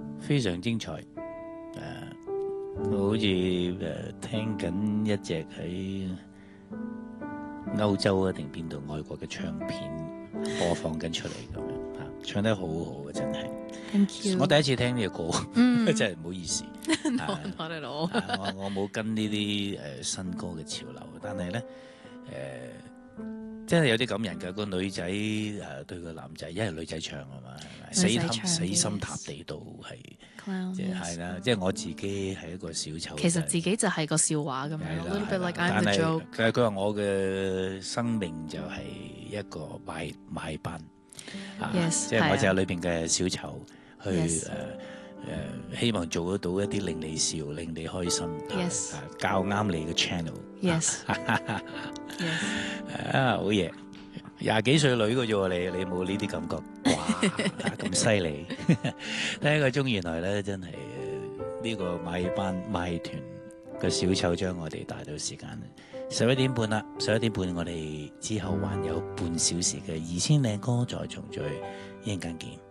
非常精彩。我好似聽緊一隻喺歐洲啊定邊度外國嘅唱片播放緊出嚟咁樣嚇，唱得好好嘅真係。 Thank you。 我第一次聽呢個歌，真係唔好意思。 Not at all。 我冇跟呢啲新歌嘅潮流，但係咧真係有啲感人㗎。個女仔對個男仔，因為女仔唱啊嘛，係咪死心塌地到係。即係啦，即係我自己係一個小丑。 其實自己就係個笑話咁樣，a little bit like I'm the joke。 佢話我嘅生命就係一個賣班，即係我就係裏邊嘅小丑，去希望做得到一啲令你笑、令你開心，教啱你嘅 channel。好嘢。20幾歲女嘅啫喎，你冇呢啲感覺？哇，咁犀利！睇一個鐘原來咧，真係呢個買團嘅小丑將我哋帶到時間11點半啦，11點半我哋之後還有半小時嘅2000靚歌再重聚，一陣間見。